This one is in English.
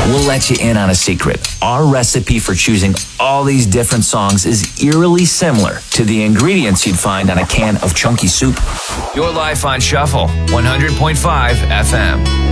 We'll let you in on a secret. Our recipe for choosing all these different songs is eerily similar to the ingredients you'd find on a can of chunky soup. Your life on Shuffle, 100.5 FM.